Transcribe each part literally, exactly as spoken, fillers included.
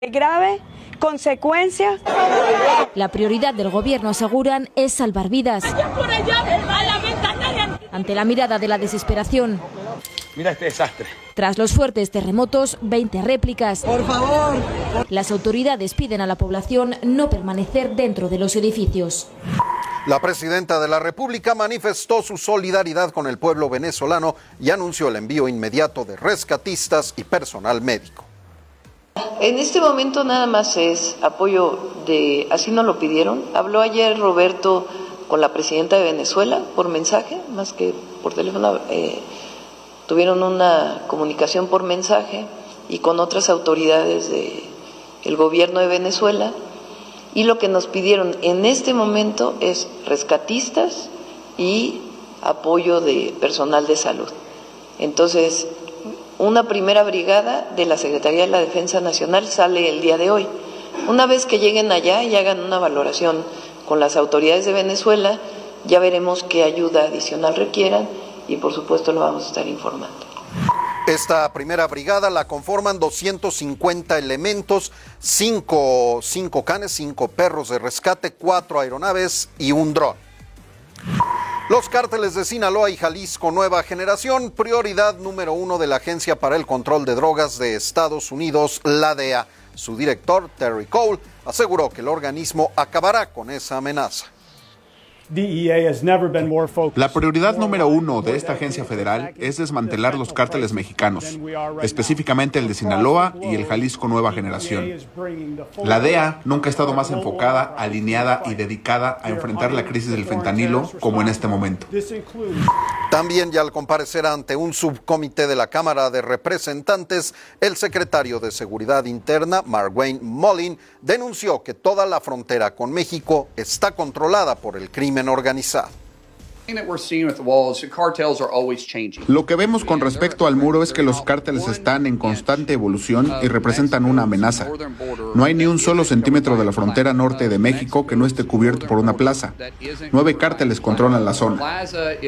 Grave, consecuencias. La prioridad del gobierno, aseguran, es salvar vidas. Ante la mirada de la desesperación. Mira este desastre. Tras los fuertes terremotos, veinte réplicas. Por favor. Las autoridades piden a la población no permanecer dentro de los edificios. La presidenta de la República manifestó su solidaridad con el pueblo venezolano y anunció el envío inmediato de rescatistas y personal médico. En este momento nada más es apoyo de, así nos lo pidieron. Habló ayer Roberto con la presidenta de Venezuela por mensaje, más que por teléfono, eh, tuvieron una comunicación por mensaje y con otras autoridades del gobierno de Venezuela. Y lo que nos pidieron en este momento es rescatistas y apoyo de personal de salud. Entonces, una primera brigada de la Secretaría de la Defensa Nacional sale el día de hoy. Una vez que lleguen allá y hagan una valoración con las autoridades de Venezuela, ya veremos qué ayuda adicional requieran y por supuesto lo vamos a estar informando. Esta primera brigada la conforman doscientos cincuenta elementos, cinco, cinco canes, cinco perros de rescate, cuatro aeronaves y un dron. Los cárteles de Sinaloa y Jalisco Nueva Generación, prioridad número uno de la Agencia para el Control de Drogas de Estados Unidos, la D E A. Su director, Terry Cole, aseguró que el organismo acabará con esa amenaza. La prioridad número uno de esta agencia federal es desmantelar los cárteles mexicanos, específicamente el de Sinaloa y el Jalisco Nueva Generación. La D E A nunca ha estado más enfocada, alineada y dedicada a enfrentar la crisis del fentanilo como en este momento. También, ya al comparecer ante un subcomité de la Cámara de Representantes, el secretario de Seguridad Interna, Marwayne Mullin, denunció que toda la frontera con México está controlada por el crimen organizado. Lo que vemos con respecto al muro es que los cárteles están en constante evolución y representan una amenaza. No hay ni un solo centímetro de la frontera norte de México que no esté cubierto por una plaza. Nueve cárteles controlan la zona.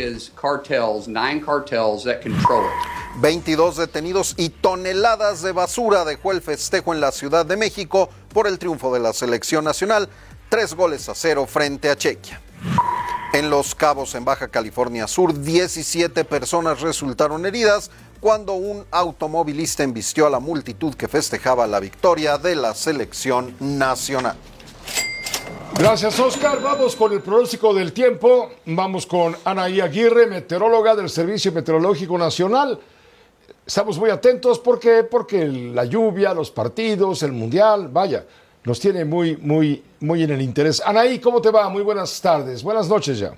veintidós detenidos y toneladas de basura dejó el festejo en la Ciudad de México por el triunfo de la selección nacional, tres goles a cero frente a Chequia. En Los Cabos, en Baja California Sur, diecisiete personas resultaron heridas cuando un automovilista embistió a la multitud que festejaba la victoria de la selección nacional. Gracias, Oscar. Vamos con el pronóstico del tiempo. Vamos con Anaí Aguirre, meteoróloga del Servicio Meteorológico Nacional. Estamos muy atentos porque, porque la lluvia, los partidos, el mundial, vaya, nos tiene muy, muy, muy en el interés. Anaí, ¿cómo te va? Muy buenas tardes, buenas noches ya.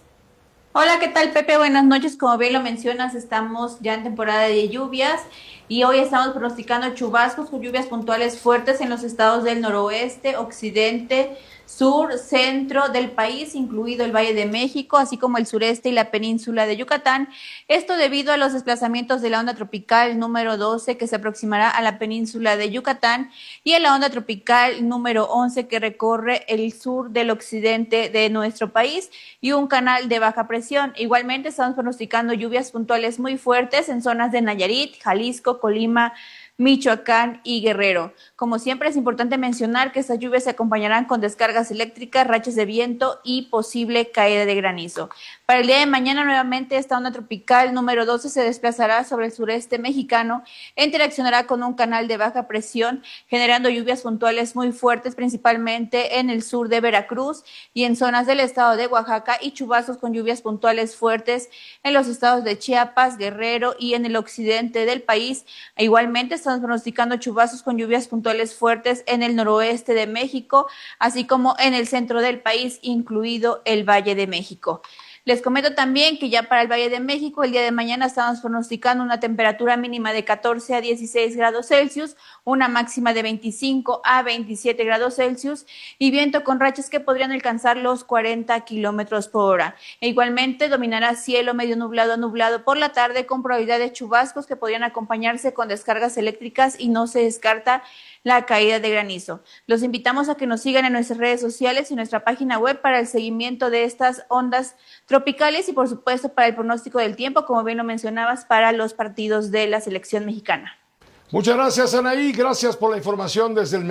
Hola, ¿qué tal, Pepe? Buenas noches. Como bien lo mencionas, estamos ya en temporada de lluvias y hoy estamos pronosticando chubascos con lluvias puntuales fuertes en los estados del noroeste, occidente, sur, centro del país, incluido el Valle de México, así como el sureste y la península de Yucatán. Esto debido a los desplazamientos de la onda tropical número doce que se aproximará a la península de Yucatán y a la onda tropical número once que recorre el sur del occidente de nuestro país y un canal de baja presión. Igualmente estamos pronosticando lluvias puntuales muy fuertes en zonas de Nayarit, Jalisco, Colima, Michoacán y Guerrero. Como siempre, es importante mencionar que estas lluvias se acompañarán con descargas eléctricas, rachas de viento y posible caída de granizo. Para el día de mañana, nuevamente, esta onda tropical número doce se desplazará sobre el sureste mexicano e interaccionará con un canal de baja presión, generando lluvias puntuales muy fuertes, principalmente en el sur de Veracruz y en zonas del estado de Oaxaca, y chubascos con lluvias puntuales fuertes en los estados de Chiapas, Guerrero y en el occidente del país. E igualmente, estamos pronosticando chubascos con lluvias puntuales fuertes en el noroeste de México, así como en el centro del país, incluido el Valle de México. Les comento también que ya para el Valle de México, el día de mañana estamos pronosticando una temperatura mínima de catorce a dieciséis grados Celsius, una máxima de veinticinco a veintisiete grados Celsius y viento con rachas que podrían alcanzar los cuarenta kilómetros por hora. E igualmente dominará cielo medio nublado a nublado por la tarde con probabilidad de chubascos que podrían acompañarse con descargas eléctricas y no se descarta la caída de granizo. Los invitamos a que nos sigan en nuestras redes sociales y nuestra página web para el seguimiento de estas ondas tropicales y por supuesto para el pronóstico del tiempo, como bien lo mencionabas, para los partidos de la selección mexicana. Muchas gracias, Anaí. Gracias por la información desde el